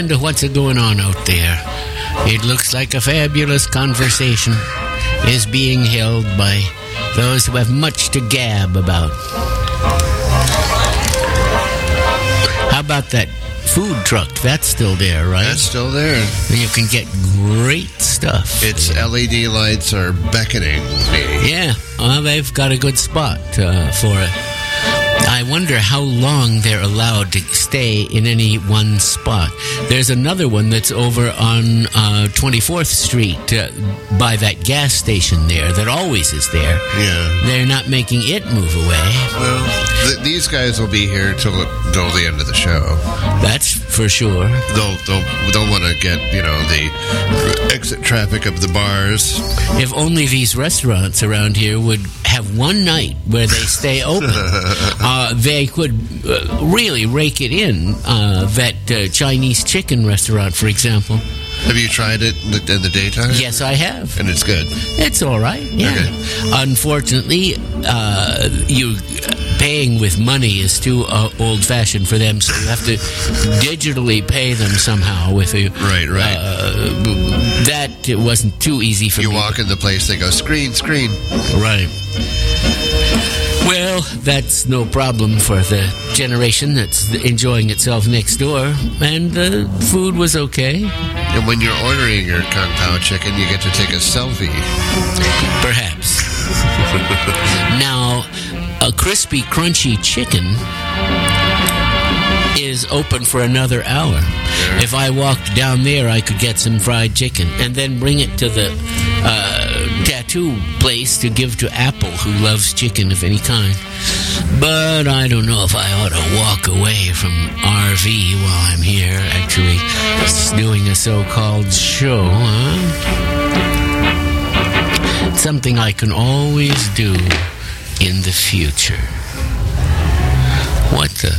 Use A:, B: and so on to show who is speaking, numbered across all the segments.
A: And what's going on out there? It looks like a fabulous conversation is being held by those who have much to gab about. How about that food truck? That's still there, right?
B: That's still there.
A: You can get great stuff.
B: Its LED lights are beckoning me.
A: Yeah, well, they've got a good spot for it. I wonder how long they're allowed to stay in any one spot. There's another one that's over on 24th Street by that gas station there that always is there.
B: Yeah.
A: They're not making it move away.
B: Well, these guys will be here till the end of the show.
A: That's for sure.
B: They'll want to get, the exit traffic of the bars.
A: If only these restaurants around here would have one night where they stay open. They could really rake it in. That Chinese chicken restaurant, for example.
B: Have you tried it in the daytime?
A: Yes, I have.
B: And it's good?
A: It's all right, yeah.
B: Okay.
A: Unfortunately, you paying with money is too old-fashioned for them, so you have to digitally pay them somehow with a...
B: Right.
A: That it wasn't too easy for me.
B: You walk in the place, they go, screen.
A: Right. Well, that's no problem for the generation that's enjoying itself next door. And the food was okay.
B: And when you're ordering your Kung Pao chicken, you get to take a selfie.
A: Perhaps. Now, a crispy, crunchy chicken is open for another hour.
B: Sure.
A: If I walked down there, I could get some fried chicken and then bring it to the tattoo place to give to Apple, who loves chicken of any kind. But I don't know if I ought to walk away from RV while I'm here, actually doing a so-called show, huh? Something I can always do in the future. What the?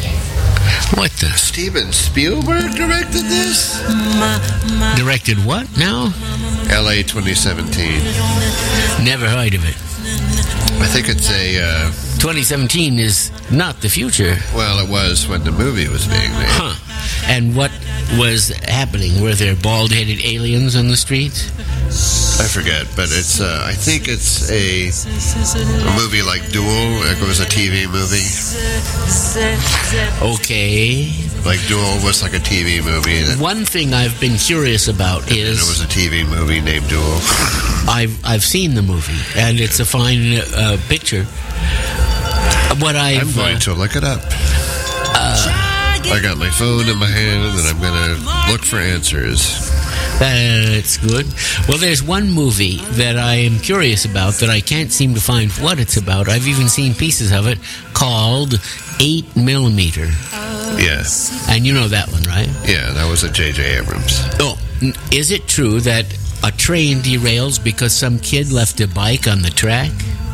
B: Steven Spielberg directed this?
A: Directed what now?
B: LA 2017.
A: Never heard of it.
B: I think it's a...
A: 2017 is not the future.
B: Well, it was when the movie was being made.
A: Huh. And what was happening? Were there bald-headed aliens on the streets?
B: I forget, but it's... I think it's a movie like Duel. Like it was a TV movie.
A: Okay.
B: Like Duel was like a TV movie.
A: One thing I've been curious about is...
B: There was a TV movie named Duel.
A: I've seen the movie, and it's a fine picture.
B: I'm going to look it up. I got my phone in my hand, and I'm going to look for answers.
A: That's good. Well, there's one movie that I am curious about that I can't seem to find what it's about. I've even seen pieces of it called 8mm.
B: Yeah.
A: And you know that one, right?
B: Yeah, that was a J.J. Abrams.
A: Oh, is it true that a train derails because some kid left a bike on the track?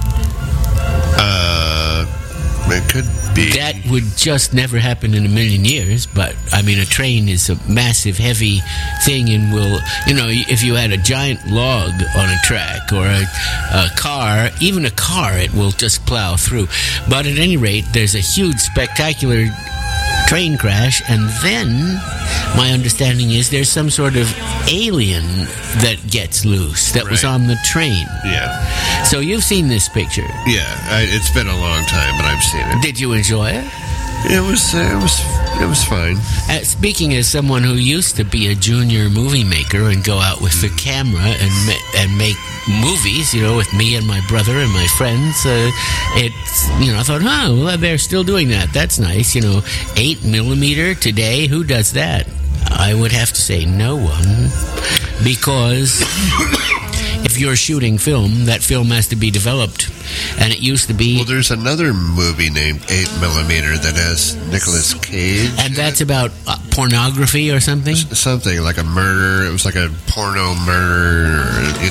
B: It could be.
A: That would just never happen in a million years, but, I mean, a train is a massive, heavy thing and will, if you had a giant log on a track or a car, even a car, it will just plow through. But at any rate, there's a huge, spectacular train crash, and then my understanding is there's some sort of alien that gets loose that was on the train.
B: Yeah.
A: So you've seen this picture?
B: Yeah, it's been a long time, but I've seen it.
A: Did you enjoy it?
B: It was fine.
A: Speaking as someone who used to be a junior movie maker and go out with the camera and make movies, with me and my brother and my friends, it's, I thought, well, they're still doing that. That's nice. 8mm today, who does that? I would have to say no one, because if you're shooting film, that film has to be developed, and it used to be...
B: Well, there's another movie named 8mm that has Nicolas Cage.
A: And that's about pornography or something?
B: Something like a murder. It was like a porno murder,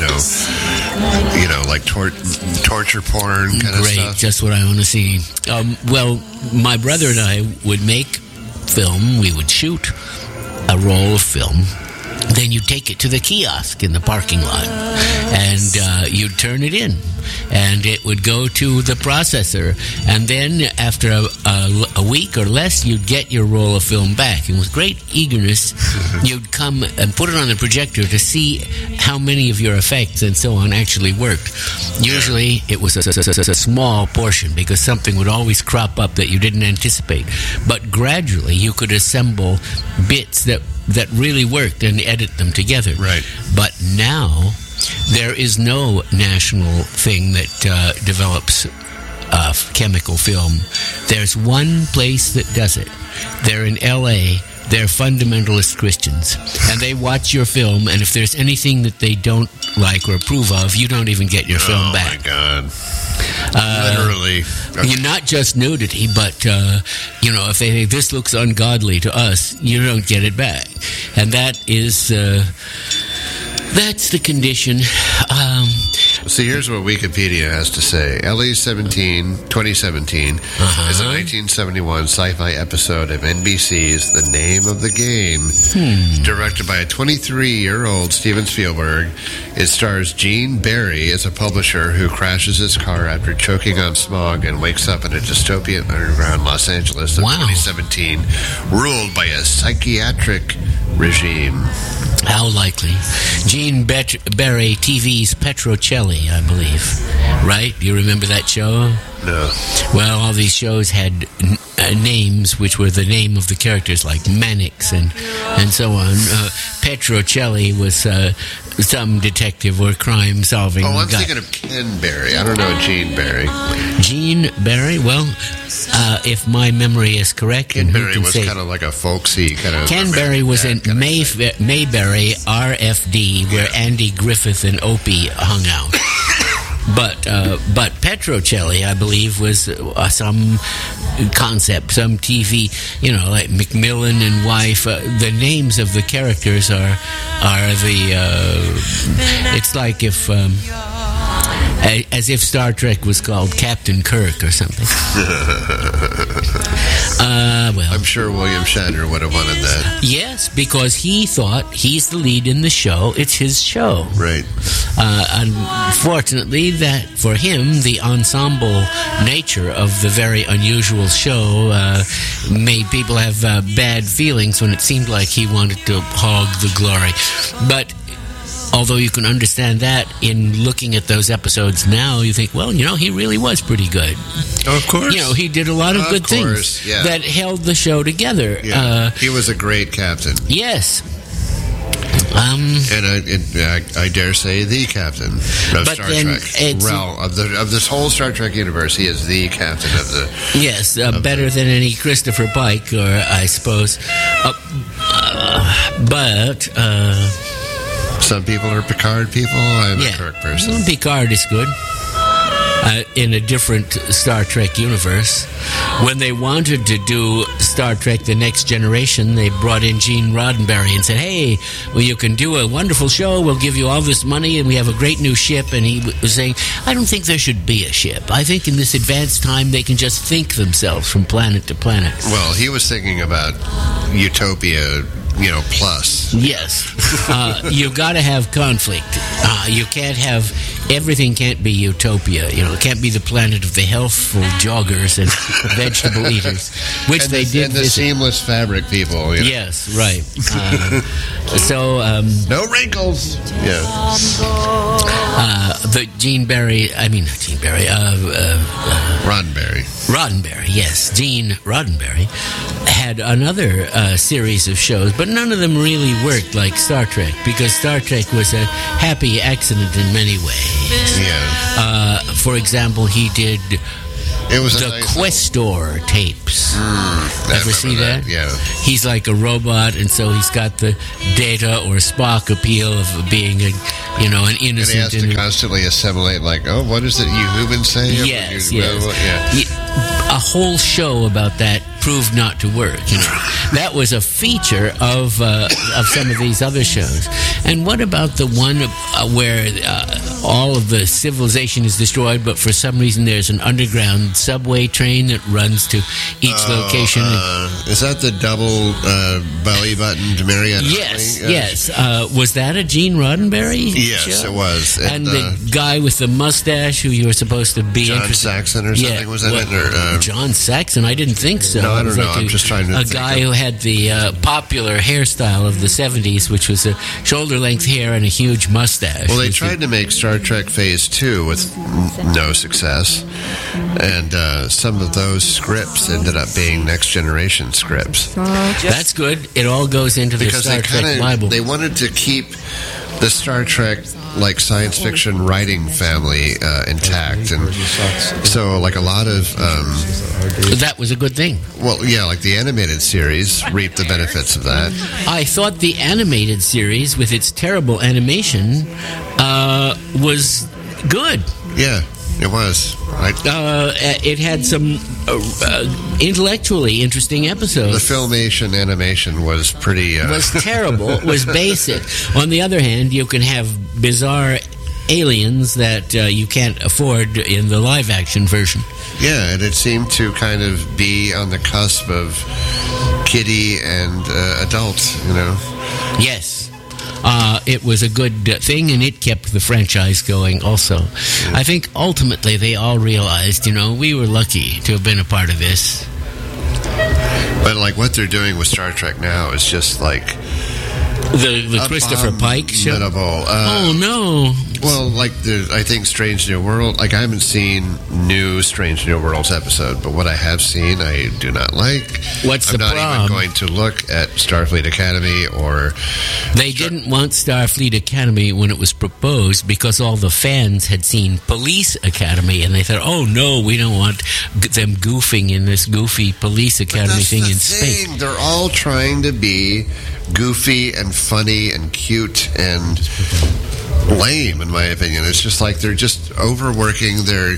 B: like torture porn kind of stuff.
A: Great, just what I want to see. Well, my brother and I would make film. We would shoot a roll of film, then you take it to the kiosk in the parking lot, and you'd turn it in, and it would go to the processor, and then after a week or less, you'd get your roll of film back, and with great eagerness, you'd come and put it on the projector to see how many of your effects and so on actually worked. Usually, it was a small portion, because something would always crop up that you didn't anticipate, but gradually, you could assemble bits that really worked and edit them together.
B: Right.
A: But now, there is no national thing that develops chemical film. There's one place that does it. They're in L.A., they're fundamentalist Christians, and they watch your film, and if there's anything that they don't like or approve of, you don't even get your film back.
B: Oh, my God. Literally.
A: You're not just nudity, but, if they think this looks ungodly to us, you don't get it back. And that is, that's the condition.
B: See, here's what Wikipedia has to say. LE 2017 is a 1971 sci-fi episode of NBC's The Name of the Game, directed by a 23-year-old Steven Spielberg. It stars Gene Barry as a publisher who crashes his car after choking on smog and wakes up in a dystopian underground Los Angeles of 2017, ruled by a psychiatric regime.
A: How likely. Gene Barry, TV's Petrocelli, I believe. Right? You remember that show?
B: No.
A: Well, all these shows had names which were the name of the characters, like Mannix and so on. Petrocelli was some detective or crime-solving
B: I'm
A: guy.
B: thinking of Ken Barry. I don't know Gene Barry.
A: Gene Barry? Well, if my memory is correct,
B: Ken
A: and who
B: Barry
A: can
B: was
A: say,
B: kind of like a folksy kind of...
A: Ken Barry was in Mayberry RFD, where Andy Griffith and Opie hung out. But Petrocelli, I believe, was some concept, some TV, like Macmillan and Wife. The names of the characters are it's like if, as if Star Trek was called Captain Kirk or something. Well,
B: I'm sure William Shatner would have wanted that.
A: Yes, because he thought he's the lead in the show. It's his show.
B: Right.
A: Unfortunately, that for him, the ensemble nature of the very unusual show made people have bad feelings when it seemed like he wanted to hog the glory. But although you can understand that in looking at those episodes now, you think, well, he really was pretty good.
B: Oh, of course.
A: He did a lot of good things that held the show together.
B: Yeah. He was a great captain.
A: Yes.
B: And I dare say the captain of Star Trek. Of this whole Star Trek universe, he is the captain of the...
A: Yes, better than any Christopher Pike, or I suppose. But...
B: some people are Picard people. I'm a Kirk person.
A: Well, Picard is good. In a different Star Trek universe. When they wanted to do Star Trek The Next Generation, they brought in Gene Roddenberry and said, hey, well, you can do a wonderful show, we'll give you all this money, and we have a great new ship. And he was saying, I don't think there should be a ship. I think in this advanced time, they can just think themselves from planet to planet.
B: Well, he was thinking about Utopia, plus.
A: Yes. You've got to have conflict. You can't have... Everything can't be utopia. It can't be the planet of the healthful joggers and vegetable eaters, which
B: and
A: they did.
B: And the seamless fabric people.
A: Yes, right.
B: No wrinkles. Yeah.
A: The Gene Barry. I mean, not Gene Barry.
B: Roddenberry.
A: Roddenberry, yes. Gene Roddenberry had another series of shows, but none of them really worked like Star Trek, because Star Trek was a happy accident in many ways.
B: Yeah.
A: For example, he did the Questor tapes. Ever see that?
B: Yeah.
A: He's like a robot, and so he's got the Data or Spock appeal of being an innocent.
B: And he has to constantly assimilate, what is it you humans say?
A: Yes. A whole show about that proved not to work. That was a feature of some of these other shows. And what about the one where all of the civilization is destroyed, but for some reason there's an underground subway train that runs to each location.
B: Is that the double belly button to Marietta?
A: Yes. Was that a Gene Roddenberry
B: Yes,
A: show?
B: it was.
A: And the guy with the mustache who you were supposed to be
B: John
A: interested
B: Saxon or something was in it? Or,
A: John Saxon? I didn't think so.
B: No, I don't know.
A: Like
B: I'm just trying to
A: a guy who had the popular hairstyle of the 70s, which was a shoulder-length hair and a huge mustache.
B: Well, they tried to make Star Trek Phase 2 with no success. And some of those scripts ended up being Next Generation scripts.
A: That's good. It all goes into the Star Trek Bible.
B: They wanted to keep the Star Trek like science fiction writing family intact, and so like a lot of
A: that was a good thing.
B: Well, yeah, like the animated series reaped the benefits of that.
A: I thought the animated series, with its terrible animation, was good.
B: Yeah, it was.
A: It had some intellectually interesting episodes.
B: The filmation animation was pretty...
A: was terrible, was basic. On the other hand, you can have bizarre aliens that you can't afford in the live-action version.
B: Yeah, and it seemed to kind of be on the cusp of kiddie and adult, you know?
A: Yes. It was a good thing, and it kept the franchise going also. I think ultimately they all realized, we were lucky to have been a part of this.
B: But like what they're doing with Star Trek now is just like...
A: The Christopher Pike show? Oh, no.
B: Well, like, I think Strange New World, like, I haven't seen new Strange New Worlds episode, but what I have seen, I do not like.
A: What's the problem?
B: I'm not even going to look at Starfleet Academy or...
A: They didn't want Starfleet Academy when it was proposed because all the fans had seen Police Academy, and they thought, oh, no, we don't want them goofing in this goofy Police Academy thing in space.
B: They're all trying to be goofy and funny and cute and lame, in my opinion. It's just like they're just overworking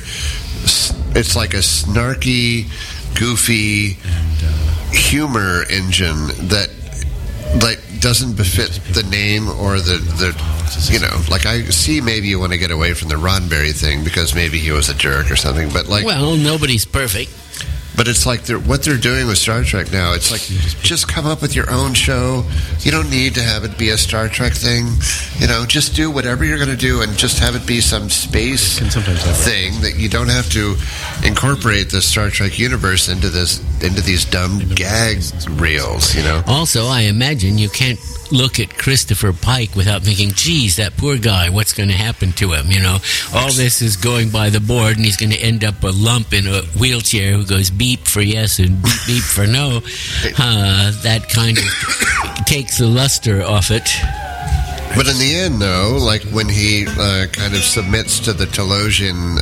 B: it's like a snarky, goofy humor engine that doesn't befit the name or the like, I see maybe you want to get away from the Roddenberry thing because maybe he was a jerk or something, but like...
A: Well, nobody's perfect.
B: But it's like what they're doing with Star Trek now. It's like, just come up with your own show. You don't need to have it be a Star Trek thing. Just do whatever you're going to do and just have it be some space thing that you don't have to incorporate the Star Trek universe into these dumb gag reels,
A: Also, I imagine you can't look at Christopher Pike without thinking, geez, that poor guy, what's going to happen to him? All this is going by the board, and he's going to end up a lump in a wheelchair who goes beep for yes and beep beep for no. That kind of takes the luster off it.
B: But in the end, though, like when he kind of submits to the Telosian,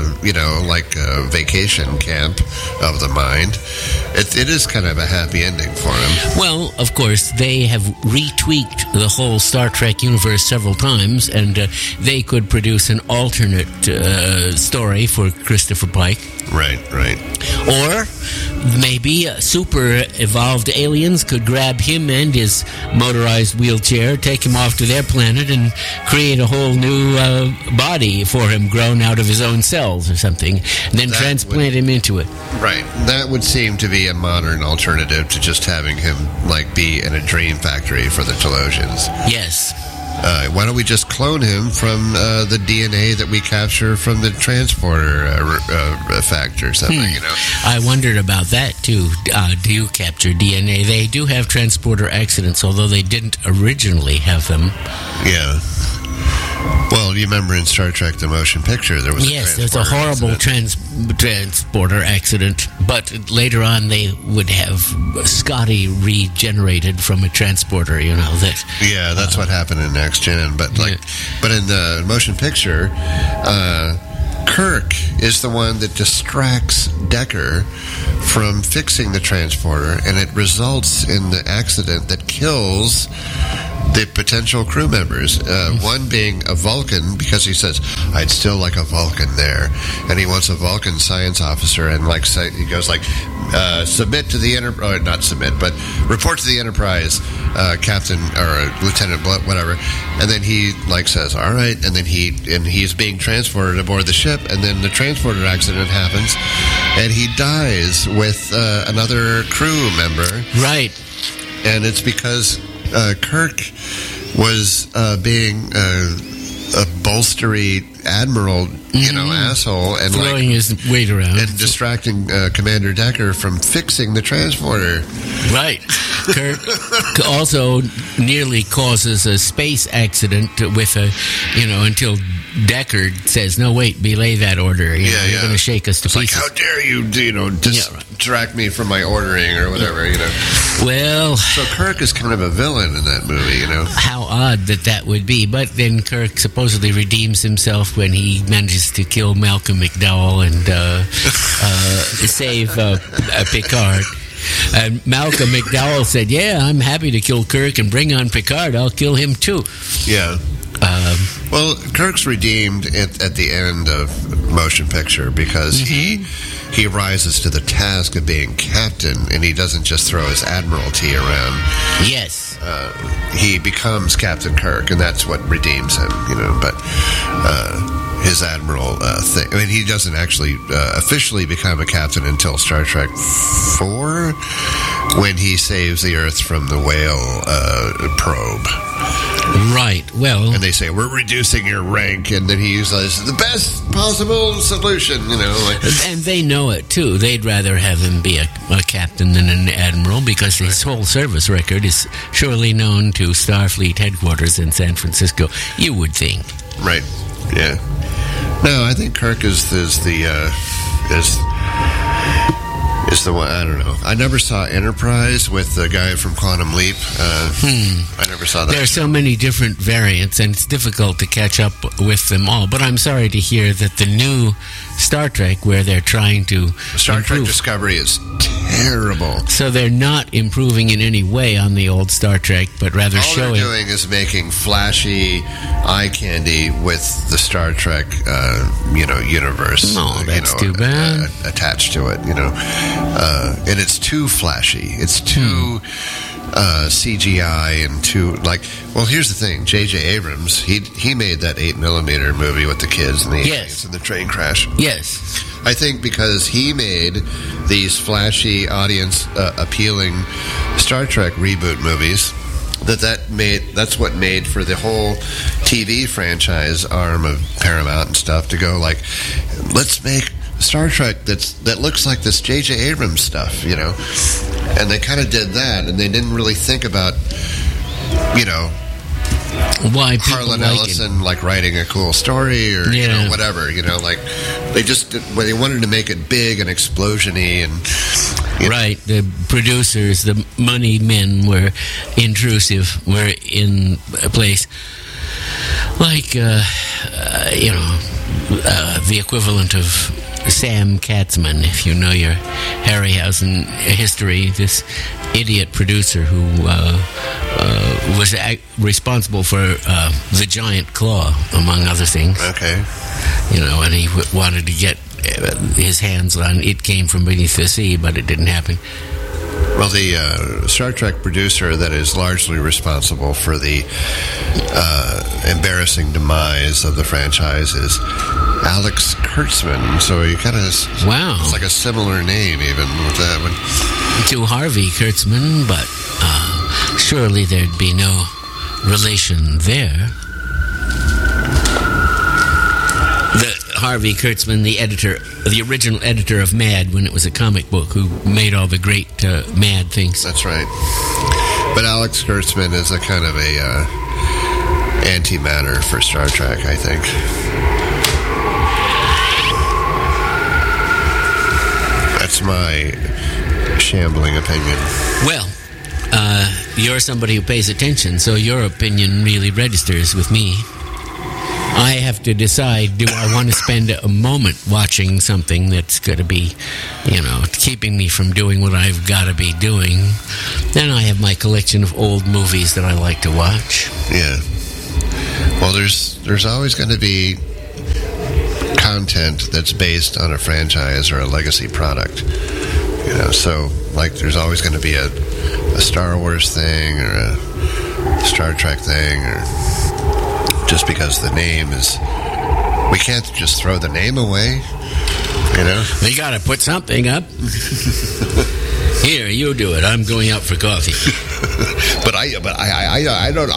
B: vacation camp of the mind, it is kind of a happy ending for him.
A: Well, of course, they have retweaked the whole Star Trek universe several times, and they could produce an alternate story for Christopher Pike.
B: Right.
A: Or maybe super evolved aliens could grab him and his motorized wheelchair, take him off to their planet, and create a whole new body for him grown out of his own cells or something, and then transplant him into it.
B: Right. That would seem to be a modern alternative to just having him be in a dream factory for the Telosians.
A: Yes.
B: Why don't we just clone him from the DNA that we capture from the transporter factor or something,
A: I wondered about that, too. Do you capture DNA? They do have transporter accidents, although they didn't originally have them.
B: Yeah. Well, you remember in Star Trek the Motion Picture, there was
A: there's a horrible transporter accident, but later on they would have Scotty regenerated from a transporter,
B: Yeah, that's what happened in Next Gen, but in the Motion Picture, Kirk is the one that distracts Decker from fixing the transporter, and it results in the accident that kills the potential crew members. One being a Vulcan, because he says, I'd still like a Vulcan there. And he wants a Vulcan science officer, and he goes like, submit to the not submit, but report to the Enterprise, Captain or Lieutenant, whatever. And then he says, all right. And then he's being transported aboard the ship, and then the transporter accident happens, and he dies with another crew member.
A: Right.
B: And it's because Kirk was being a bolstery admiral, asshole, and
A: throwing his weight around
B: and distracting Commander Decker from fixing the transporter.
A: Right. Kirk also nearly causes a space accident with until Deckard says, "No, wait, belay that order. You're going to shake us to pieces."
B: Like, how dare you, distract me from my ordering or whatever,
A: Well,
B: so Kirk is kind of a villain in that movie,
A: How odd that would be. But then Kirk supposedly redeems himself when he manages to kill Malcolm McDowell and save Picard. And Malcolm McDowell said, "Yeah, I'm happy to kill Kirk and bring on Picard. I'll kill him too."
B: Yeah. Well, Kirk's redeemed at the end of Motion Picture because he rises to the task of being captain, and he doesn't just throw his admiralty around.
A: Yes.
B: He becomes Captain Kirk, and that's what redeems him, but his admiral thing. I mean, he doesn't actually officially become a captain until Star Trek 4, when he saves the Earth from the whale probe.
A: Right. Well,
B: and they say, we're reducing your rank, and then he uses the best possible solution,
A: And they know it too. They'd rather have him be a captain than an admiral, because his whole service record is surely known to Starfleet headquarters in San Francisco. You would think.
B: Right. Yeah. No, I think Kirk is the one. I don't know. I never saw Enterprise with the guy from Quantum Leap. I never saw that.
A: There are so many different variants, and it's difficult to catch up with them all. But I'm sorry to hear that the new Star Trek, where they're trying to
B: Star Trek Discovery is terrible.
A: So they're not improving in any way on the old Star Trek, but rather showing.
B: All they're doing is making flashy eye candy with the Star Trek, universe.
A: Oh, that's too bad.
B: Attached to it, and it's too flashy. It's too CGI and too Well, here's the thing: J.J. Abrams, he made that 8mm movie with the kids and the aliens and the train crash.
A: Yes.
B: I think because he made these flashy, audience appealing Star Trek reboot movies, that's what made for the whole TV franchise arm of Paramount and stuff to go let's make Star Trek that looks like this J.J. Abrams stuff, and they kind of did that, and they didn't really think about,
A: why
B: Harlan Ellison writing a cool story or whatever, they just they wanted to make it big and explosion-y and
A: right. The producers, the money men were intrusive, were in a place the equivalent of Sam Katzman, if you know your Harryhausen history, this idiot producer who was responsible for The Giant Claw, among other things.
B: Okay.
A: And he wanted to get his hands on It Came From Beneath the Sea, but it didn't happen.
B: Well, the Star Trek producer that is largely responsible for the embarrassing demise of the franchise is Alex Kurtzman. So you kind of...
A: Wow.
B: It's like a similar name even with that one.
A: To Harvey Kurtzman, but surely there'd be no relation there. Harvey Kurtzman, the original editor of Mad when it was a comic book, who made all the great Mad things.
B: That's right. But Alex Kurtzman is a kind of a antimatter for Star Trek, I think. That's my shambling opinion.
A: Well, you're somebody who pays attention, so your opinion really registers with me. I have to decide, do I want to spend a moment watching something that's going to be, keeping me from doing what I've got to be doing, Then I have my collection of old movies that I like to watch.
B: Yeah. Well, there's always going to be content that's based on a franchise or a legacy product. So like there's always going to be a Star Wars thing or a Star Trek thing, or just because the name is, we can't just throw the name away.
A: They got to put something up. Here, you do it. I'm going out for coffee.
B: but I don't.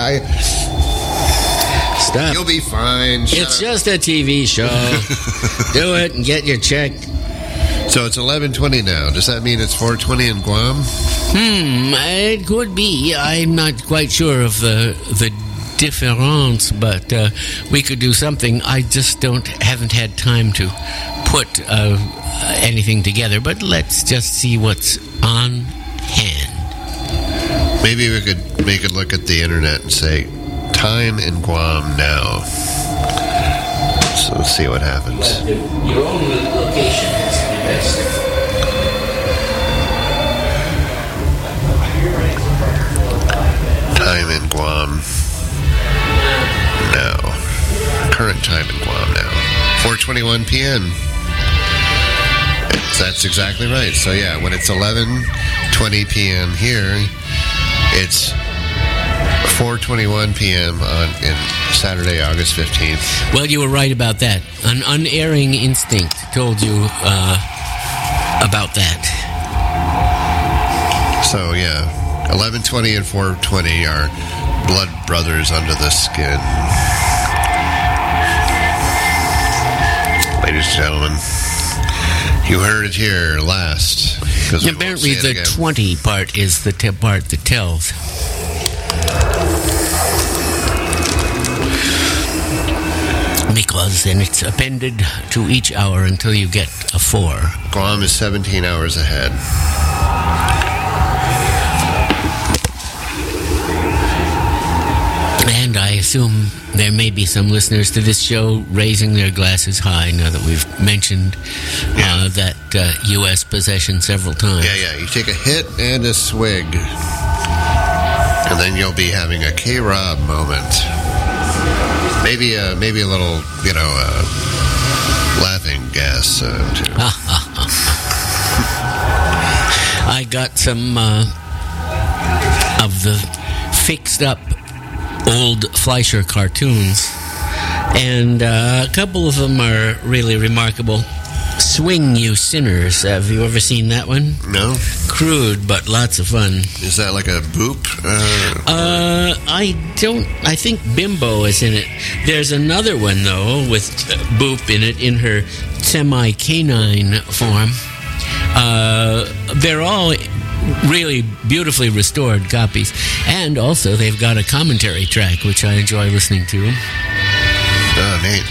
A: Stop.
B: You'll be fine.
A: It's just a TV show. Do it and get your check.
B: So it's 11:20 now. Does that mean it's 4:20 in Guam?
A: It could be. I'm not quite sure of the difference, but we could do something. I just haven't had time to put anything together. But let's just see what's on hand.
B: Maybe we could make a look at the internet and say time in Guam now. So let's see what happens.
A: Your own location is the best.
B: Time in Guam now. Current time in Guam now. 4:21 p.m. That's exactly right. So yeah, when it's 11:20 p.m. here, it's 4:21 p.m. in Saturday, August 15th.
A: Well, you were right about that. An unerring instinct told you about that.
B: So yeah, 11:20 and 4:20 are blood brothers under the skin. Ladies and gentlemen, you heard it here last.
A: Apparently the 20 part is the part that tells. Because then it's appended to each hour until you get a 4.
B: Guam is 17 hours ahead.
A: And I assume there may be some listeners to this show raising their glasses high now that we've mentioned that U.S. possession several times.
B: Yeah. You take a hit and a swig. And then you'll be having a K-Rob moment. Maybe a little, laughing gas, too.
A: I got some of the fixed-up old Fleischer cartoons, and a couple of them are really remarkable. Swing You Sinners. Have you ever seen that one?
B: No.
A: Crude, but lots of fun.
B: Is that like a Boop?
A: I think Bimbo is in it. There's another one, though, with Boop in it, in her semi-canine form. They're all really beautifully restored copies. And also, they've got a commentary track, which I enjoy listening to.
B: Oh, neat.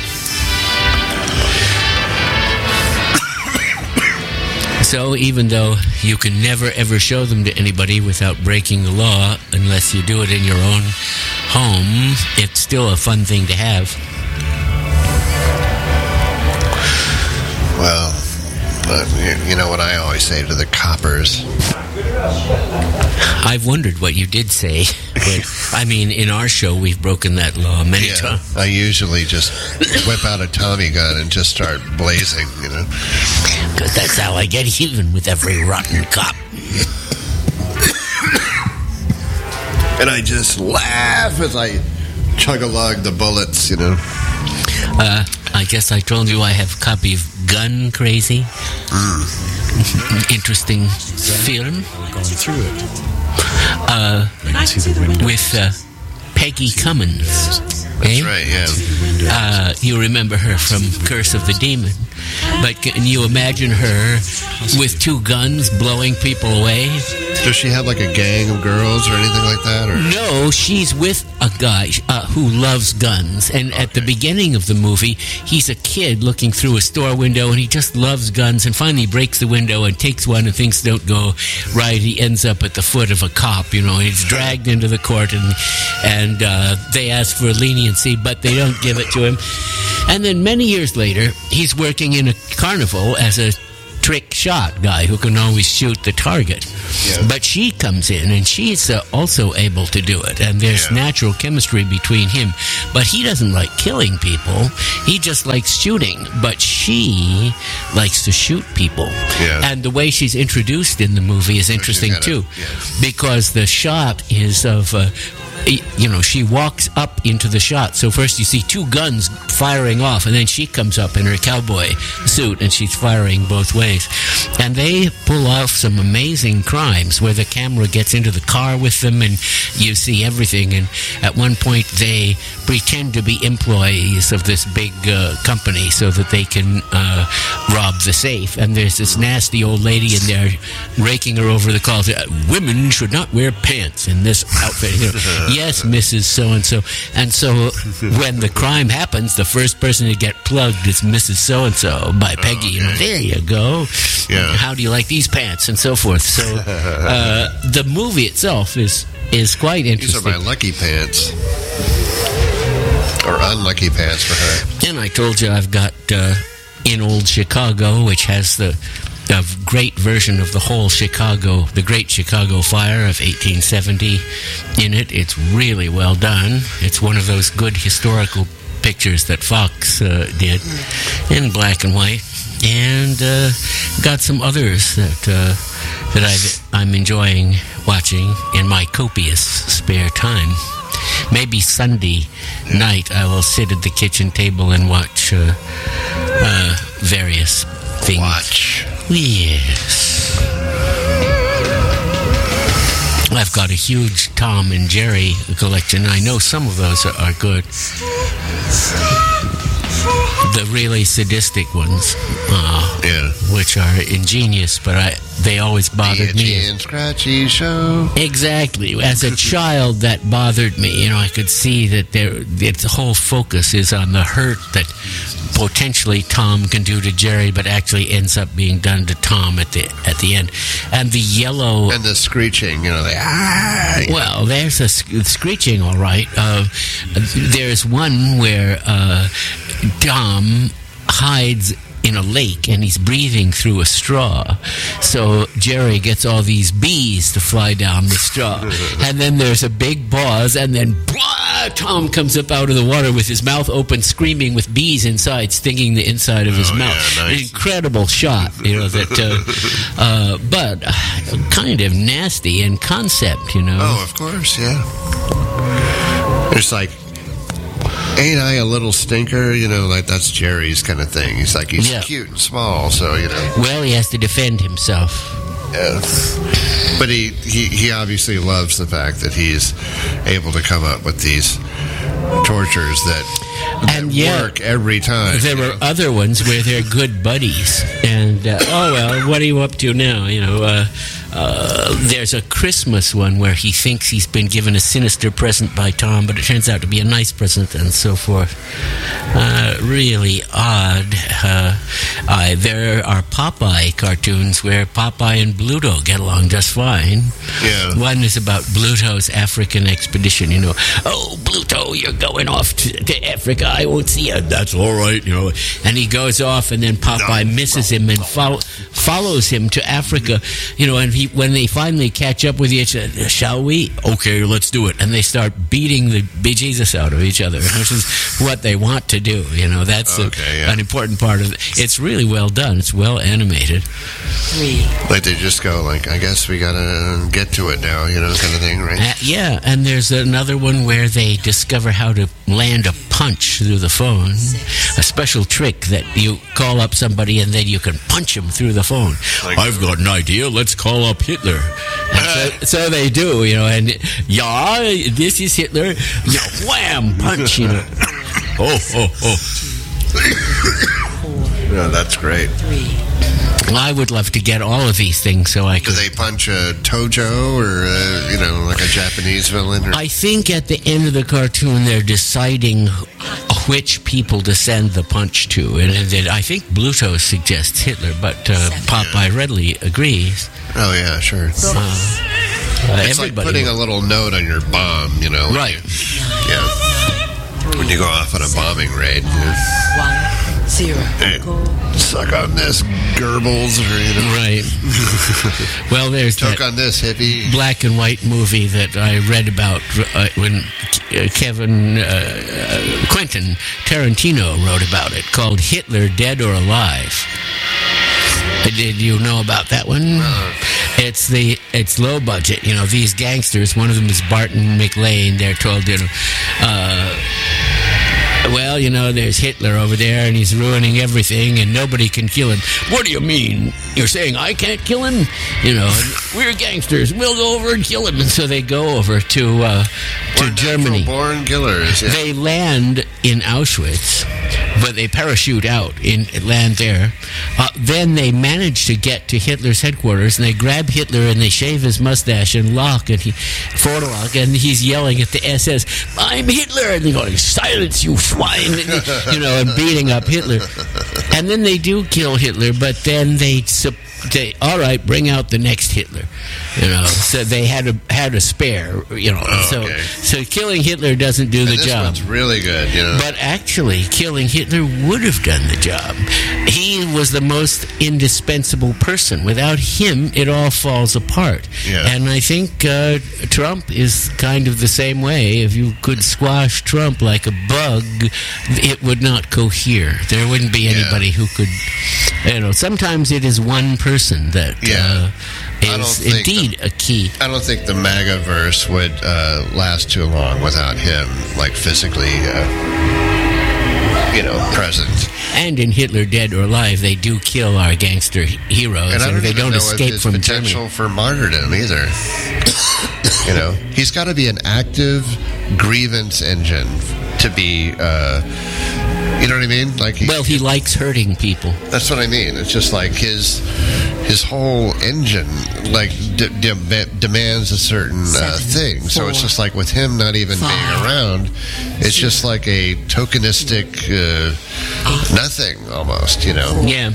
A: So even though you can never ever show them to anybody without breaking the law, unless you do it in your own home, it's still a fun thing to have.
B: Well, you know what I always say to the coppers?
A: I've wondered what you did say. But, I mean, in our show, we've broken that law many times.
B: I usually just whip out a Tommy gun and just start blazing,
A: Because that's how I get even with every rotten cop.
B: And I just laugh as I chug-a-lug the bullets,
A: I guess I told you I have a copy of Gun Crazy. Interesting film.
C: Going through it.
A: With Peggy Cummins.
B: That's right, yeah.
A: You remember her from Curse of the Demon. But can you imagine her with 2 guns blowing people away?
B: Does she have like a gang of girls or anything like that? Or?
A: No, she's with a guy who loves guns. And at the beginning of the movie, he's a kid looking through a store window, and he just loves guns, and finally breaks the window and takes one, and things don't go right. He ends up at the foot of a cop, and he's dragged into the court, and they ask for leniency, but they don't give it to him. And then many years later, he's working in a carnival as a trick shot guy who can always shoot the target.
B: Yeah.
A: But she comes in, and she's also able to do it. And there's natural chemistry between him. But he doesn't like killing people. He just likes shooting. But she likes to shoot people.
B: Yeah.
A: And the way she's introduced in the movie is interesting, too.
B: Yes.
A: Because the shot is of... she walks up into the shot. So first you see two guns firing off, and then she comes up in her cowboy suit, and she's firing both ways. And they pull off some amazing crimes where the camera gets into the car with them, and you see everything. And at one point they pretend to be employees of this big company so that they can rob the safe. And there's this nasty old lady in there raking her over the collar. Women should not wear pants in this outfit. Yes, Mrs. So-and-so. And so when the crime happens, the first person to get plugged is Mrs. So-and-so by Peggy.
B: Okay.
A: There you go.
B: Yeah.
A: How do you like these pants? And so forth. So the movie itself is quite interesting.
B: These are my lucky pants. Or unlucky pants for her.
A: And I told you I've got In Old Chicago, which has a great version of the whole Chicago, the Great Chicago Fire of 1870 in it. It's really well done. It's one of those good historical pictures that Fox did in black and white. And got some others that I'm enjoying watching in my copious spare time. Maybe Sunday night I will sit at the kitchen table and watch various things.
B: Watch.
A: Yes. I've got a huge Tom and Jerry collection. I know some of those are good. The really sadistic ones, which are ingenious, but they always bothered me.
B: Itchy and Scratchy Show.
A: Exactly. As a child, that bothered me. I could see that the whole focus is on the hurt that potentially Tom can do to Jerry, but actually ends up being done to Tom at the end. And the yellow...
B: And the screeching,
A: Well, there's a screeching, all right. There's one where Tom hides in a lake and he's breathing through a straw. So Jerry gets all these bees to fly down the straw. And then there's a big pause, and then Tom comes up out of the water with his mouth open, screaming with bees inside, stinging the inside of his mouth.
B: Yeah, nice.
A: An incredible shot, but kind of nasty in concept,
B: Oh, of course, yeah. It's like, ain't I a little stinker? Like that's Jerry's kind of thing. He's like, he's cute and small, so,
A: Well, he has to defend himself.
B: Yeah. But he obviously loves the fact that he's able to come up with these tortures that work every time.
A: There were other ones where they're good buddies. And, what are you up to now? There's a Christmas one where he thinks he's been given a sinister present by Tom, but it turns out to be a nice present, and so forth. Really odd. There are Popeye cartoons where Popeye and Bluto get along just fine.
B: Yeah.
A: One is about Bluto's African expedition. Oh, Bluto, you're going off to Africa. I won't see you. That's all right. And he goes off, and then Popeye misses him and follows him to Africa. And when they finally catch up with each other, shall we? Okay, let's do it. And they start beating the bejesus out of each other, which is what they want to do. That's an important part of it. It's really well done. It's well animated.
B: Like they just go like, I guess we gotta get to it now, kind of thing, right?
A: And there's another one where they discover how to land a punch through the phone. A special trick that you call up somebody and then you can punch them through the phone. I've got an idea. Let's call up Hitler. So they do, and this is Hitler. Wham, punch, Oh.
B: Yeah, that's great.
A: I would love to get all of these things so I could...
B: Do they punch a Tojo or, like a Japanese villain? Or...
A: I think at the end of the cartoon they're deciding which people to send the punch to. And I think Bluto suggests Hitler, but Popeye readily agrees.
B: Oh, yeah, sure. It's like putting a little note on your bomb,
A: Right.
B: When you go off on a bombing raid.
C: 0.
B: Hey, suck on this, Goebbels, or
A: Right. Well, there's
B: Toke
A: that
B: on this, hippie.
A: black and white movie that I read about when Quentin Tarantino wrote about it, called Hitler, Dead or Alive. Did you know about that one? It's low budget. These gangsters. One of them is Barton McLean. They're told, there's Hitler over there, and he's ruining everything, and nobody can kill him. What do you mean? You're saying I can't kill him? And we're gangsters. We'll go over and kill him. And so they go over to Germany.
B: Born killers. Yeah.
A: They land in Auschwitz, but they parachute out and land there. Then they manage to get to Hitler's headquarters, and they grab Hitler and they shave his mustache and Vorlach, and he's yelling at the SS, "I'm Hitler!" And they go, "Silence, you swine!" and beating up Hitler. And then they do kill Hitler, but then they all right, bring out the next Hitler. So they had a spare. So killing Hitler doesn't do the
B: this
A: job.
B: One's really good.
A: But actually, killing Hitler would have done the job. He was the most indispensable person. Without him, it all falls apart.
B: Yeah.
A: And I think Trump is kind of the same way. If you could squash Trump like a bug, it would not cohere. There wouldn't be anybody who could. Sometimes it is one person that is indeed a key.
B: I don't think the MAGA-verse would last too long without him, like physically, present.
A: And in Hitler, Dead or Alive, they do kill our gangster heroes,
B: And I
A: and they don't escape from
B: potential
A: Germany.
B: for martyrdom either. He's got to be an active grievance engine to be. You know what I mean? Like,
A: He likes hurting people.
B: That's what I mean. It's just like his whole engine, like, demands a certain thing. So it's just like with him not even being around, it's just like a tokenistic nothing almost.
A: Yeah.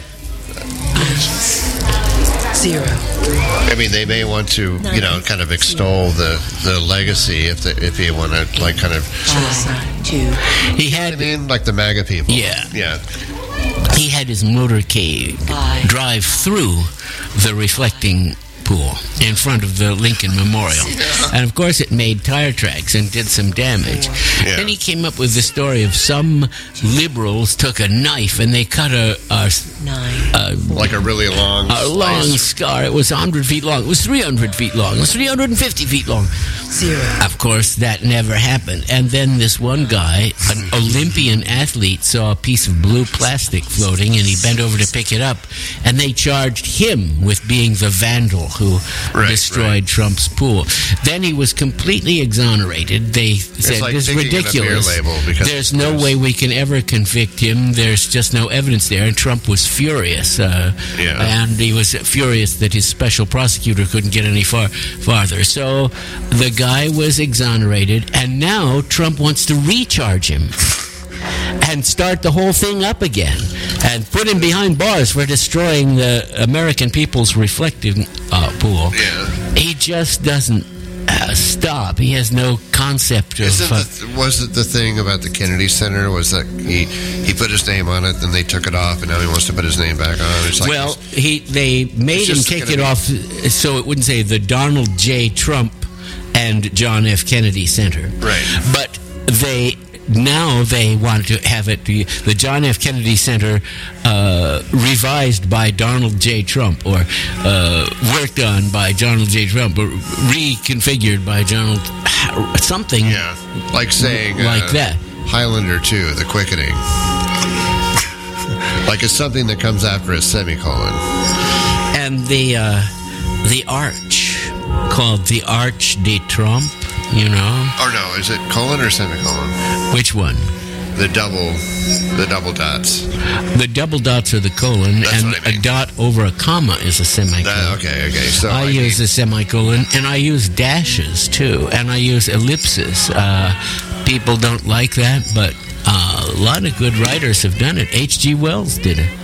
C: 0.
B: I mean, they may want to, kind of extol the legacy if you want to, like, kind of.
C: 2.
A: He had.
B: Like the MAGA people.
A: Yeah.
B: Yeah.
A: He had his motorcade drive through the reflecting pool in front of the Lincoln Memorial. And of course it made tire tracks and did some damage.
B: Yeah.
A: Then he came up with the story of some liberals took a knife and they cut a
C: 9.
B: Like a really long
A: scar. It was 100 feet long. It was 300 feet long. It was 350 feet long.
C: 0.
A: Of course, that never happened. And then this one guy, an Olympian athlete, saw a piece of blue plastic floating, and he bent over to pick it up. And they charged him with being the vandal who destroyed Trump's pool. Then he was completely exonerated. They said,
B: like
A: this is ridiculous. There's no way we can ever convict him. There's just no evidence there. And Trump was furious. And he was furious that his special prosecutor couldn't get any farther. So the guy was exonerated, and now Trump wants to recharge him and start the whole thing up again and put him behind bars for destroying the American people's reflecting pool.
B: Yeah.
A: He just doesn't stop. He has no concept of...
B: was it the thing about the Kennedy Center? Was that he put his name on it, then they took it off, and now he wants to put his name back on? It's like
A: they made him take it off so it wouldn't say the Donald J. Trump and John F. Kennedy Center.
B: Right.
A: But they want to have it the John F. Kennedy Center revised by Donald J. Trump, or worked on by Donald J. Trump, or reconfigured by Donald something.
B: Yeah, like saying
A: like that.
B: Highlander 2, The Quickening. Like it's something that comes after a semicolon.
A: And the arch, called the Arch de Trump,
B: Or no, is it colon or semicolon?
A: Which one?
B: The double dots.
A: The double dots are the colon,
B: That's
A: and
B: what I mean.
A: a dot over a comma is a semicolon.
B: Okay. So
A: I use a semicolon, and I use dashes too, and I use ellipses. People don't like that, but a lot of good writers have done it. H.G. Wells did it.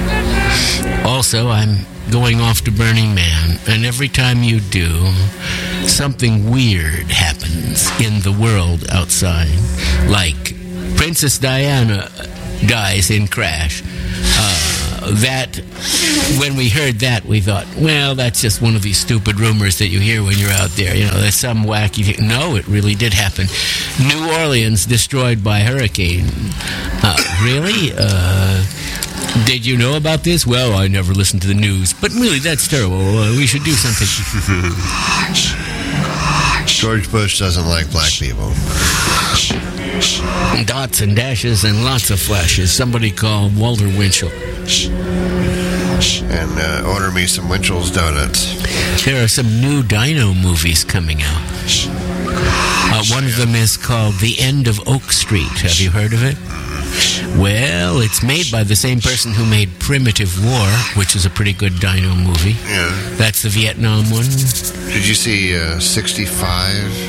A: Also, I'm going off to Burning Man, and every time you do, something weird happens in the world outside. Like Princess Diana dies in Crash. That, when we heard that, we thought, well, that's just one of these stupid rumors that you hear when you're out there. There's some wacky thing. No, it really did happen. New Orleans destroyed by hurricane. Really? Did you know about this? Well, I never listened to the news. But really, that's terrible. We should do something.
B: George Bush doesn't like black people.
A: Dots and dashes and lots of flashes. Somebody call Walter Winchell.
B: And order me some Winchell's donuts.
A: There are some new Dino movies coming out. One of them is called The End of Oak Street. Have you heard of it? Well, it's made by the same person who made Primitive War, which is a pretty good Dino movie.
B: Yeah.
A: That's the Vietnam one.
B: Did you see 65?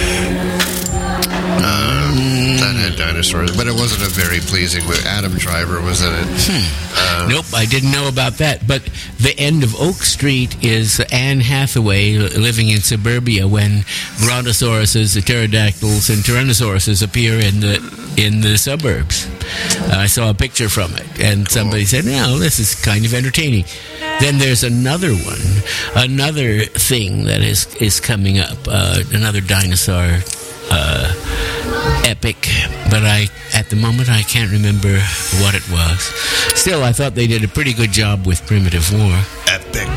B: That had dinosaurs, but it wasn't a very pleasing movie. Adam Driver was in it.
A: Nope, I didn't know about that. But The End of Oak Street is Anne Hathaway living in suburbia when brontosauruses, pterodactyls, and tyrannosauruses appear in the suburbs. I saw a picture from it, and somebody said, "No, this is kind of entertaining." Then there's another one, another thing that is coming up, another dinosaur epic, but at the moment I can't remember what it was. Still, I thought they did a pretty good job with Primitive War.
B: Epic.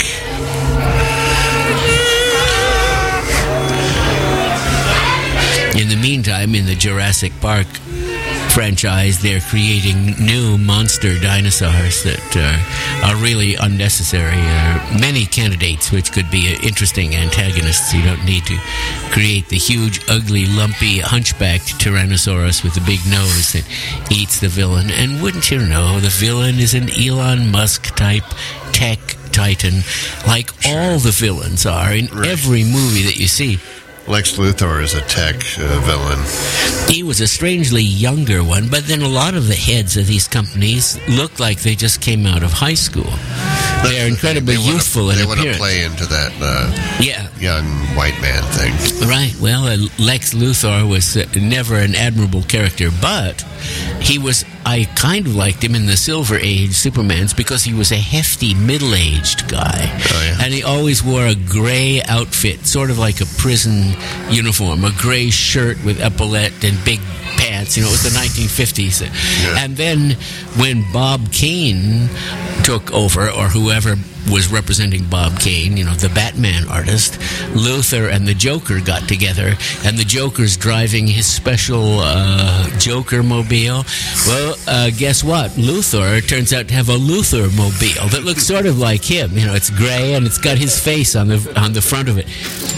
A: In the meantime, in the Jurassic Park franchise, they're creating new monster dinosaurs that are really unnecessary. Many candidates which could be interesting antagonists. You don't need to create the huge, ugly, lumpy, hunchbacked Tyrannosaurus with the big nose that eats the villain. And wouldn't you know, the villain is an Elon Musk type tech titan, like all the villains are in every movie that you see.
B: Lex Luthor is a tech villain.
A: He was a strangely younger one, but then a lot of the heads of these companies look like they just came out of high school. They're incredibly youthful in appearance.
B: They want to play into that young white man thing.
A: Right. Well, Lex Luthor was never an admirable character, but I kind of liked him in the Silver Age Supermans because he was a hefty, middle-aged guy.
B: Oh, yeah.
A: And he always wore a gray outfit, sort of like a prison uniform, a gray shirt with epaulette and big pants. It was the 1950s.
B: Yeah.
A: And then when Bob Kane took over, or whoever was representing Bob Kane, the Batman artist, Luthor and the Joker got together, and the Joker's driving his special Joker mobile. Well, guess what? Luthor turns out to have a Luthor mobile that looks sort of like him. It's gray and it's got his face on the front of it.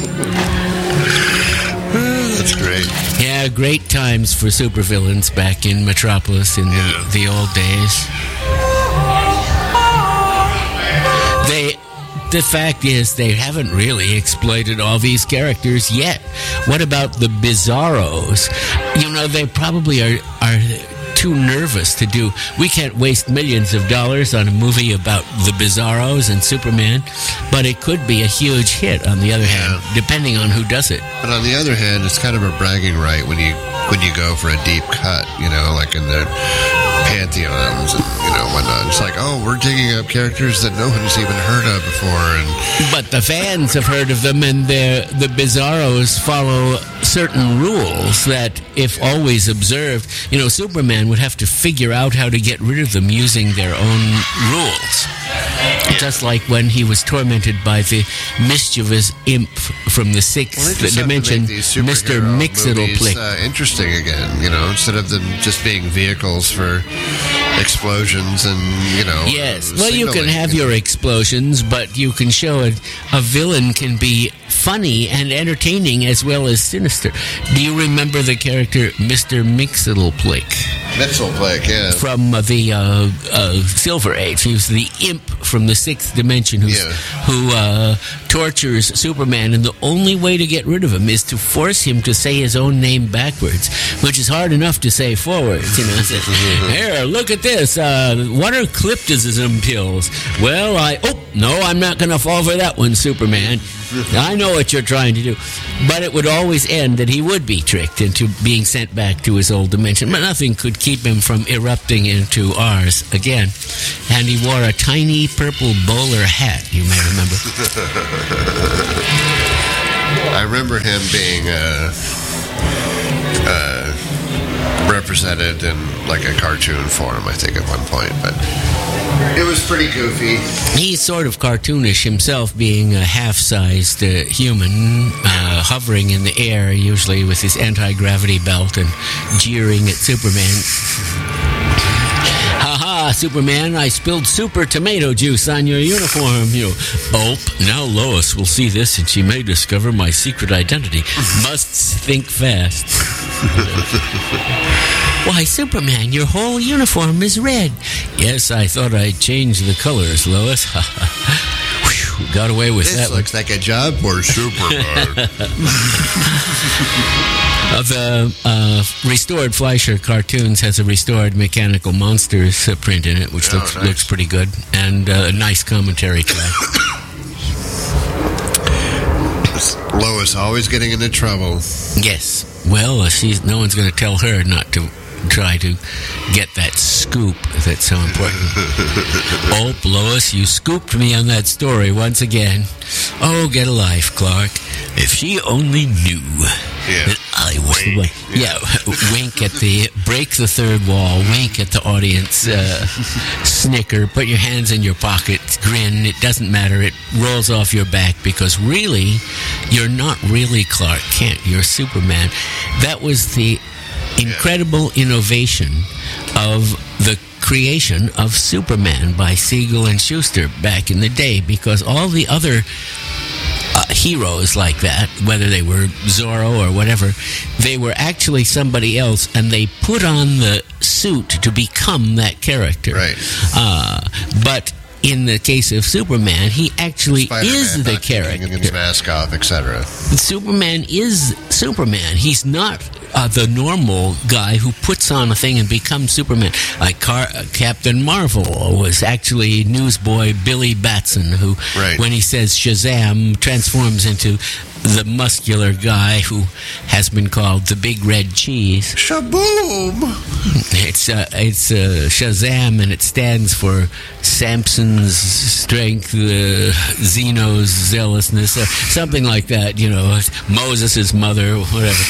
B: That's great.
A: Yeah, great times for supervillains back in Metropolis in the old days. The fact is, they haven't really exploited all these characters yet. What about the Bizarros? They probably are too nervous to do. We can't waste millions of dollars on a movie about the Bizarros and Superman, but it could be a huge hit, on the other hand, depending on who does it.
B: But on the other hand, it's kind of a bragging right when you go for a deep cut, like in the pantheons and whatnot. It's like, we're digging up characters that no one's even heard of before,
A: but the fans have heard of them, and the Bizarros follow certain rules that, if always observed, Superman would have to figure out how to get rid of them using their own rules. Just like when he was tormented by the mischievous imp from the sixth dimension, Mr. Mixitleplick.
B: Interesting again, instead of them just being vehicles for explosions and,
A: Yes. Well, you can have your explosions, but you can show a villain can be funny and entertaining as well as sinister. Do you remember the character Mr. Mixitleplick?
B: Mixitleplick, yeah.
A: From the Silver Age. He was the imp from the sixth dimension who tortures Superman, and the only way to get rid of him is to force him to say his own name backwards, which is hard enough to say forwards. Here, look at this. What are Cliptism pills? Well, I'm not going to fall for that one, Superman. I know what you're trying to do. But it would always end that he would be tricked into being sent back to his old dimension. But nothing could keep him from erupting into ours again. And he wore a tiny purple bowler hat, you may remember.
B: I remember him being represented in like a cartoon form, I think, at one point. But it was pretty goofy.
A: He's sort of cartoonish himself, being a half-sized human, hovering in the air, usually with his anti-gravity belt and jeering at Superman. Ha-ha, Superman, I spilled super tomato juice on your uniform. You know, now Lois will see this and she may discover my secret identity. Must think fast. Why, Superman, your whole uniform is red. Yes, I thought I'd change the colors, Lois. Whew, got away with that.
B: This looks like a job for Superman.
A: The restored Fleischer cartoons has a restored Mechanical Monsters print in it, which looks pretty good, and a nice commentary track.
B: Lois always getting into trouble.
A: Yes. Well, no one's going to tell her not to try to get that scoop that's so important. Oh, Lois, you scooped me on that story once again. Oh, get a life, Clark. If she only knew that I was the one. Yeah, wink at break the third wall, wink at the audience, snicker, put your hands in your pockets, grin. It doesn't matter. It rolls off your back because really, you're not really Clark Kent. You're Superman. That was the incredible innovation of the creation of Superman by Siegel and Schuster back in the day, because all the other heroes like that, whether they were Zorro or whatever, they were actually somebody else, and they put on the suit to become that character.
B: Right.
A: But in the case of Superman, he actually is the character.
B: Taking his mask off, etc.
A: Superman is Superman. He's not the normal guy who puts on a thing and becomes Superman. Like Captain Marvel was actually newsboy Billy Batson, who, when he says Shazam, transforms into the muscular guy who has been called the Big Red Cheese.
B: Shaboom!
A: It's Shazam, and it stands for Samson's strength, Zeno's zealousness, something like that, you know, Moses' mother, whatever.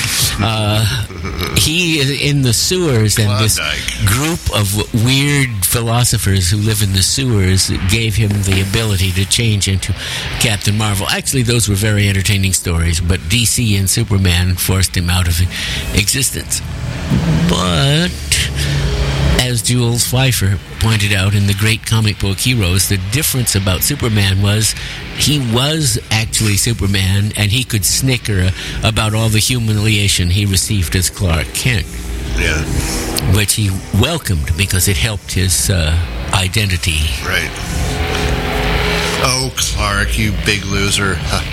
A: He is in the sewers, and this group of weird philosophers who live in the sewers gave him the ability to change into Captain Marvel. Actually, those were very entertaining stories, but DC and Superman forced him out of existence. But as Jules Pfeiffer pointed out in the great comic book Heroes, the difference about Superman was he was actually Superman, and he could snicker about all the humiliation he received as Clark Kent.
B: Yeah.
A: Which he welcomed because it helped his identity.
B: Right. Oh, Clark, you big loser.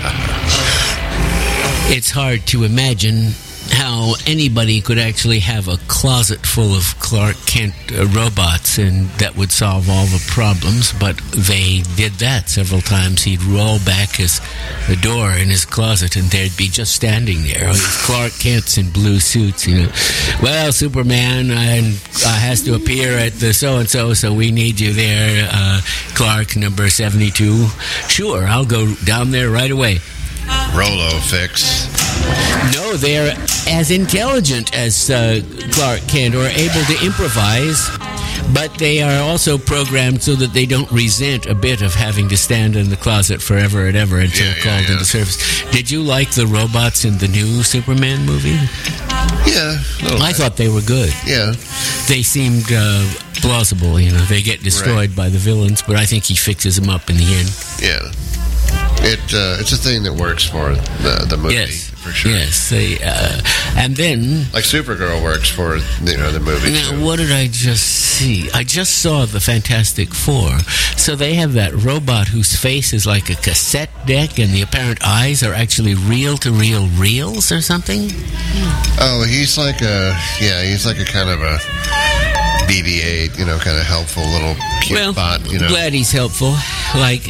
A: It's hard to imagine how anybody could actually have a closet full of Clark Kent robots and that would solve all the problems, but they did that several times. He'd roll back the door in his closet and they'd be just standing there. These Clark Kents in blue suits, you know. Well, Superman has to appear at the so-and-so, so we need you there, Clark number 72. Sure, I'll go down there right away.
B: Rolo fix.
A: No, they're as intelligent as Clark Kent, or able to improvise, but they are also programmed so that they don't resent a bit of having to stand in the closet forever and ever until called into service. Did you like the robots in the new Superman movie?
B: Yeah.
A: I thought they were good.
B: Yeah.
A: They seemed plausible, you know. They get destroyed by the villains, but I think he fixes them up in the end.
B: Yeah. It's a thing that works for the movie.
A: Yes.
B: For sure.
A: Yes, and then
B: like Supergirl works for the movie.
A: Now,
B: too.
A: what did I just see? I just saw the Fantastic Four. So they have that robot whose face is like a cassette deck, and the apparent eyes are actually reel-to-reel reels or something.
B: Oh, he's like a kind of a BB-8, kind of helpful little cute bot.
A: Glad he's helpful. Like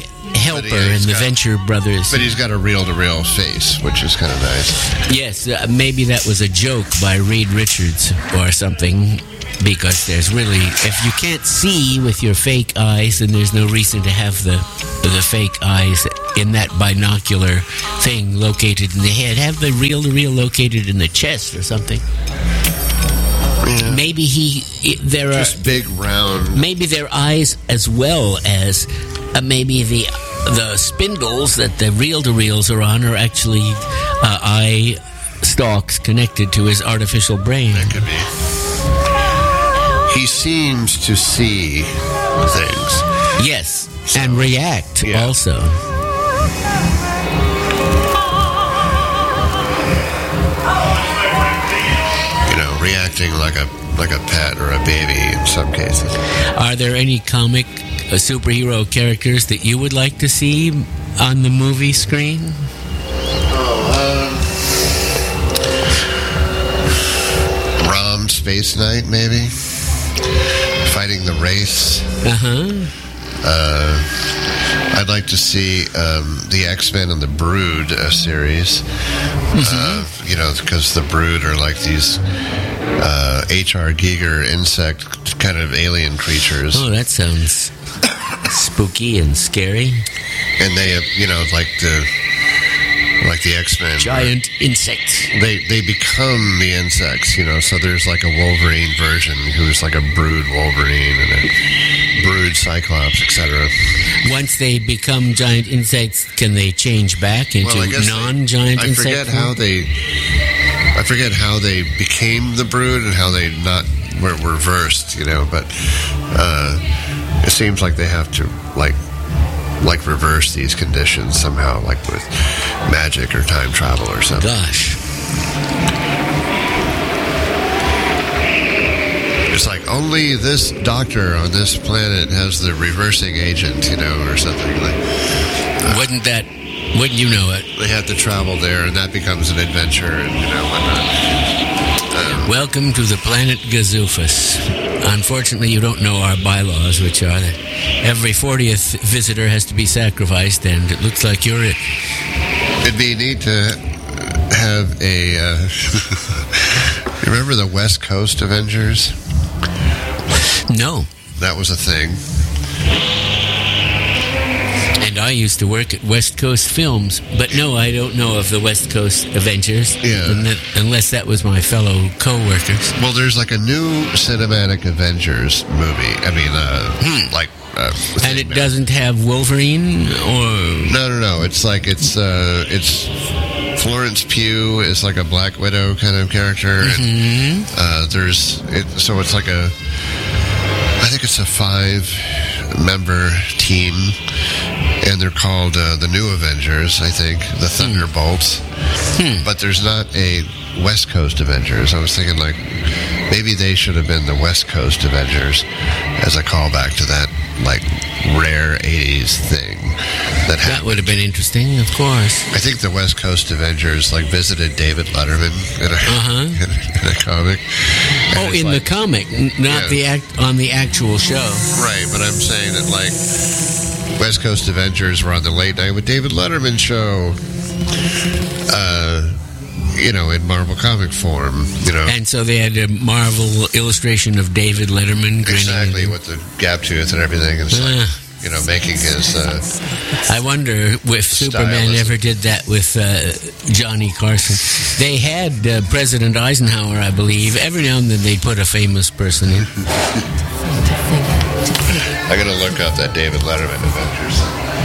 A: helper
B: yeah,
A: in
B: he's
A: the
B: got-
A: Venture Brothers.
B: But he's got a reel-to-reel face, which is kind of nice.
A: Yes, maybe that was a joke by Reed Richards or something, because there's really, if you can't see with your fake eyes, then there's no reason to have the fake eyes in that binocular thing located in the head. Have the reel-to-reel located in the chest or something.
B: Yeah.
A: Maybe there are
B: Just big, round...
A: maybe their eyes, as well as maybe the spindles that the reel-to-reels are on, are actually eye stalks connected to his artificial brain.
B: That could be. He seems to see things.
A: Yes, and react
B: Yeah.
A: also.
B: You know, reacting like a pet or a baby in some cases.
A: Are there any comic superhero characters that you would like to see on the movie screen?
B: Rom Space Knight, maybe? Fighting the race. I'd like to see the X-Men and the Brood series. You know, because the Brood are like these H.R. Giger insect kind of alien creatures.
A: Oh, that sounds spooky and scary.
B: And they have, you know, like the X-Men.
A: Giant insects.
B: They become the insects, you know, so there's like a Wolverine version who's like a Brood Wolverine and a Brood Cyclops, etc.
A: Once they become giant insects, can they change back into non-giant
B: I
A: insects?
B: I forget how they became the Brood and how they were reversed, you know, but it seems like they have to like reverse these conditions somehow, like with magic or time travel or something.
A: Gosh.
B: It's like only this doctor on this planet has the reversing agent, you know, or something like.
A: Wouldn't you know it?
B: They have to travel there, and that becomes an adventure, and you know whatnot.
A: Welcome to the planet Gazoofus. Unfortunately, you don't know our bylaws, which are that every 40th visitor has to be sacrificed, and it looks like you're it.
B: It'd be neat to have a. Remember the West Coast Avengers?
A: No.
B: That was a thing.
A: And I used to work at West Coast Films, but no, I don't know of the West Coast Avengers, unless that was my fellow co-workers.
B: Well, there's like a new cinematic Avengers movie. I mean,
A: and it doesn't have Wolverine or...
B: No. It's like it's Florence Pugh is like a Black Widow kind of character. And, so it's like I think it's a 5-member team, and they're called the New Avengers, I think, the Thunderbolts. But there's not a West Coast Avengers. I was thinking, like, maybe they should have been the West Coast Avengers as a callback to that, like, rare 80s thing that happened.
A: That would have been interesting, of course.
B: I think the West Coast Avengers, like, visited David Letterman in a comic. And
A: in the comic, not on the actual show.
B: Right, but I'm saying that, like, West Coast Avengers were on the Late Night with David Letterman show, you know, in Marvel comic form, you know.
A: And so they had a Marvel illustration of David Letterman grinning.
B: Exactly, with the gap tooth and everything. It's like, you know, making his...
A: I wonder if Superman ever did that with Johnny Carson. They had President Eisenhower, I believe. Every now and then they'd put a famous person in.
B: I gotta look up that David Letterman Avengers.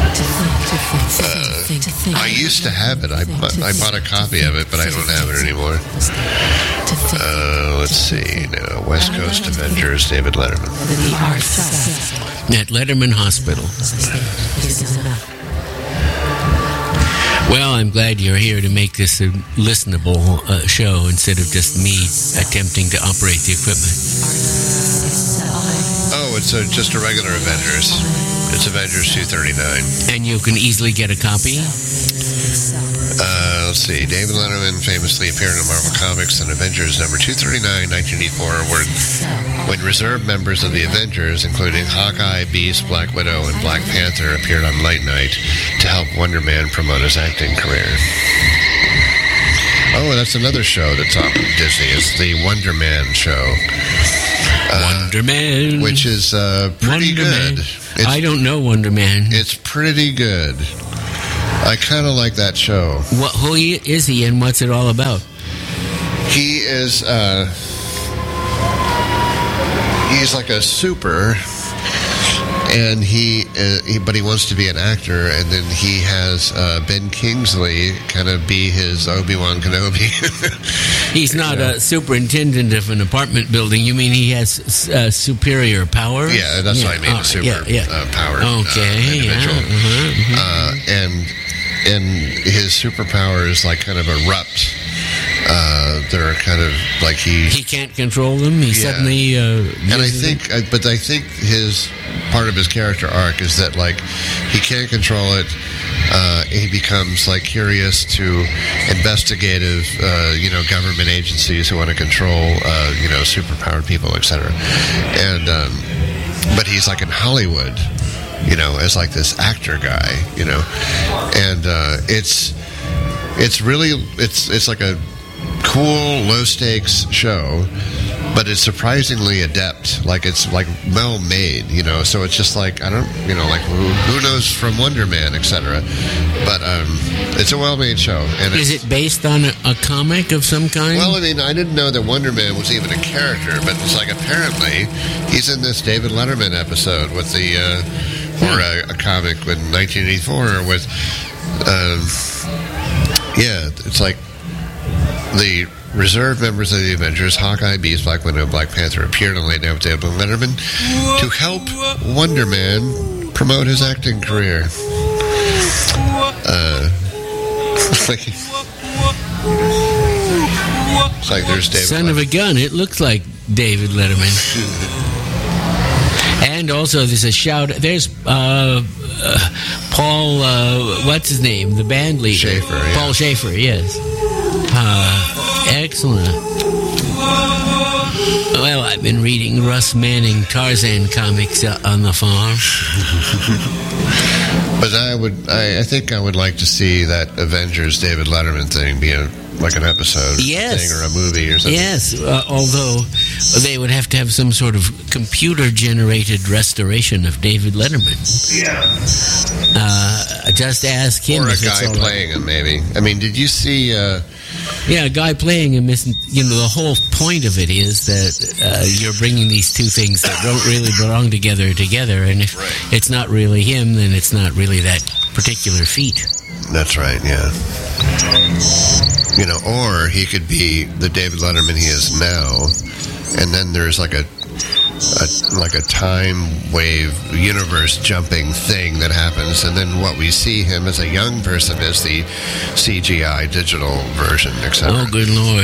B: I used to have it. I bought a copy of it, but I don't have it anymore. Let's see. No, West Coast Avengers, David Letterman.
A: At Letterman Hospital. Well, I'm glad you're here to make this a listenable show instead of just me attempting to operate the equipment.
B: Oh, it's just a regular Avengers. It's Avengers 239.
A: And you can easily get a copy?
B: let's see. David Letterman famously appeared in Marvel Comics and Avengers number 239, 1984, when reserve members of the Avengers, including Hawkeye, Beast, Black Widow, and Black Panther, appeared on Late Night to help Wonder Man promote his acting career. Oh, that's another show that's on Disney. It's the Wonder Man show.
A: Wonder Man.
B: Which is pretty
A: Wonder
B: good.
A: Man. I don't know Wonder Man.
B: It's pretty good. I kind of like that show.
A: Who is he and what's it all about?
B: He is, he's like a super, and but he wants to be an actor, and then he has Ben Kingsley kind of be his Obi-Wan Kenobi.
A: He's not a superintendent of an apartment building. You mean he has superior powers?
B: Yeah, that's what I mean, a super powered individual. And his superpowers like kind of erupt. They're kind of like he can't
A: control them. He suddenly
B: and I think his part of his character arc is that like he can't control it. He becomes like curious to investigative government agencies who want to control superpowered people, etc. And but he's like in Hollywood, as like this actor guy, and it's like a cool low stakes show, but it's surprisingly adept. Like it's like well made, so it's just like I don't like who knows from Wonder Man, etc. But it's a well made show. And
A: is it based on a comic of some kind?
B: Well, I mean, I didn't know that Wonder Man was even a character, but it's like apparently he's in this David Letterman episode with the or a comic in 1984 with it's like the reserve members of the Avengers, Hawkeye, Beast, Black Widow, Black Panther, appeared on Late Night with David Letterman to help Wonder Man promote his acting career. It's like there's David
A: Son of a gun, it looks like David Letterman. And also there's a shout, there's Paul, what's his name? The band leader.
B: Schaefer, yeah.
A: Paul Schaefer, yes. Excellent. Well, I've been reading Russ Manning Tarzan comics on the farm.
B: But I think I would like to see that Avengers David Letterman thing be like an episode thing or a movie or something.
A: Yes, although they would have to have some sort of computer-generated restoration of David Letterman.
B: Yeah.
A: Just ask him.
B: Or a guy playing him, maybe. I mean, did you see...
A: a guy playing him isn't... the whole point of it is that you're bringing these two things that don't really belong together, and if it's not really him, then it's not really that particular feat.
B: That's right, yeah. Or he could be the David Letterman he is now, and then there's like a time wave universe jumping thing that happens, and then what we see him as a young person is the CGI digital version, etc.
A: Oh, good Lord.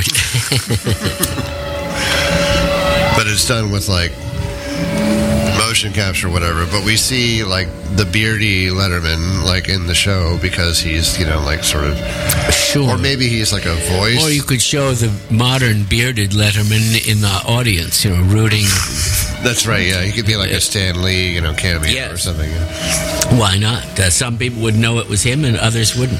B: But it's done with like motion capture, whatever. But we see like the beardy Letterman like in the show because he's like sort of
A: sure.
B: Or maybe he's like a voice.
A: Or you could show the modern bearded Letterman in the audience, rooting.
B: That's right. Yeah, he could be like a Stan Lee, cameo or something. Yeah.
A: Why not? Some people would know it was him, and others wouldn't.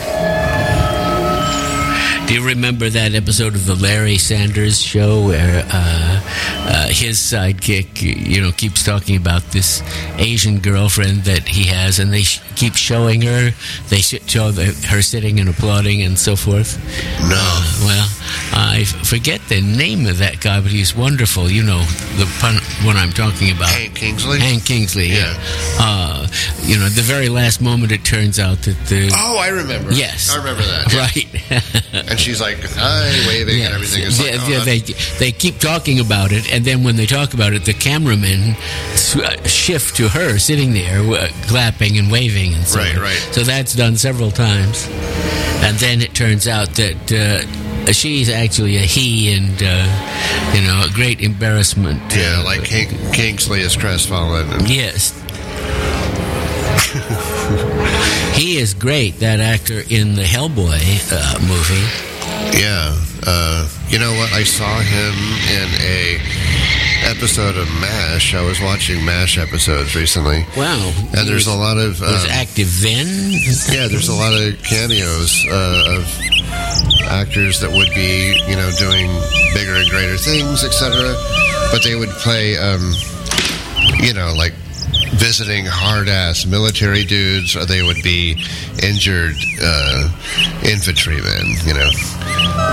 A: Do you remember that episode of the Larry Sanders Show where his sidekick, keeps talking about this Asian girlfriend that he has, and they keep showing her. They show her sitting and applauding and so forth.
B: No.
A: Well, I forget the name of that guy, but he's wonderful. The one I'm talking about.
B: Hank Kingsley?
A: Hank Kingsley, yeah. The very last moment, it turns out that the...
B: Oh, I remember.
A: Yes.
B: I remember that. Yeah.
A: Right.
B: And she's like, hi, waving and everything. It's
A: they keep talking about it, and then when they talk about it, the cameramen shift to her sitting there, clapping and waving and so on.
B: Right.
A: So that's done several times. And then it turns out that she's actually a he, and, a great embarrassment.
B: Yeah, like Kingsley is crestfallen.
A: Yes. He is great, that actor in the Hellboy movie.
B: Yeah. You know what? I saw him in a episode of MASH. I was watching MASH episodes recently.
A: Wow.
B: And there's a lot of...
A: was active then?
B: Yeah, there's a lot of cameos of actors that would be, doing bigger and greater things, etc. But they would play, like visiting hard-ass military dudes, or they would be injured infantrymen,